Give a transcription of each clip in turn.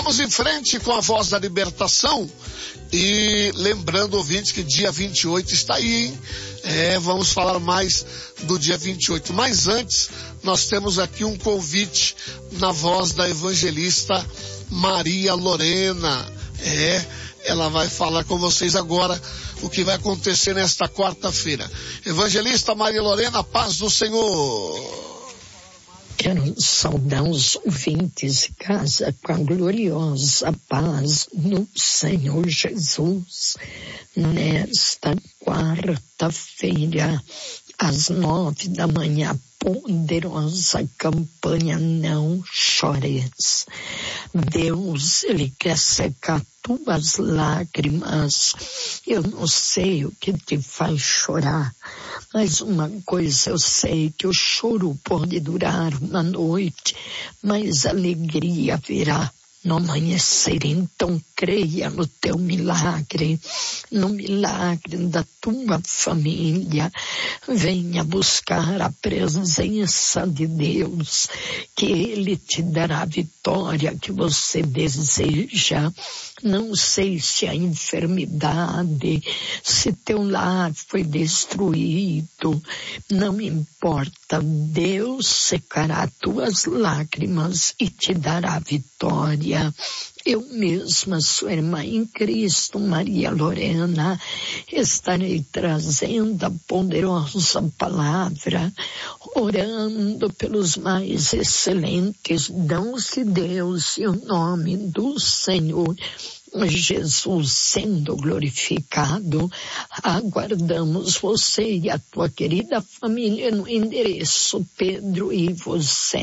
Vamos em frente com a Voz da Libertação. E lembrando, ouvintes, que dia 28 está aí, hein? Vamos falar mais do dia 28. Mas antes, nós temos aqui um convite na voz da evangelista Maria Lorena. Ela vai falar com vocês agora o que vai acontecer nesta quarta-feira. Evangelista Maria Lorena, paz do Senhor. Quero saudar os ouvintes de casa com a gloriosa paz no Senhor Jesus. Nesta quarta-feira, às 9 da manhã, poderosa campanha Não Chores. Deus, Ele quer secar tuas lágrimas. Eu não sei o que te faz chorar, mas uma coisa eu sei, que o choro pode durar uma noite, mas a alegria virá no amanhecer. Então creia no teu milagre, no milagre da tua família. Venha buscar a presença de Deus, que Ele te dará a vitória que você deseja. Não sei se a enfermidade, se teu lar foi destruído, não importa, Deus secará tuas lágrimas e te dará vitória. Eu mesma, sua irmã em Cristo, Maria Lorena, estarei trazendo a poderosa palavra, orando pelos mais excelentes dons de Deus e o nome do Senhor Jesus sendo glorificado. Aguardamos você e a tua querida família no endereço Pedro Ivo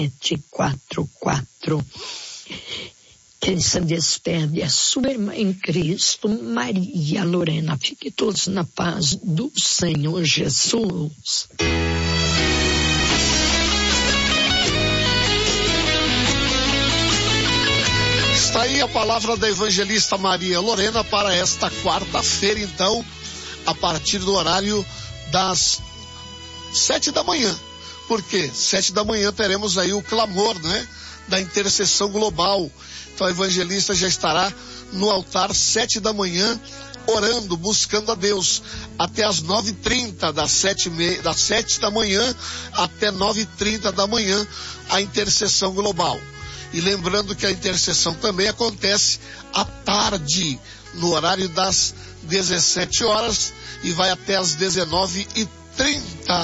744. Quem se despede é sua irmã em Cristo, Maria Lorena. Fique todos na paz do Senhor Jesus. Está aí a palavra da evangelista Maria Lorena para esta quarta-feira, então, a partir do horário das 7 da manhã. Por quê? 7 da manhã teremos aí o clamor, né? Da intercessão global. Então a evangelista já estará no altar 7 da manhã, orando, buscando a Deus, até as 9h30, das 7 da manhã até 9h30 da manhã, a intercessão global. E lembrando que a intercessão também acontece à tarde, no horário das 17 horas, e vai até as 19h30.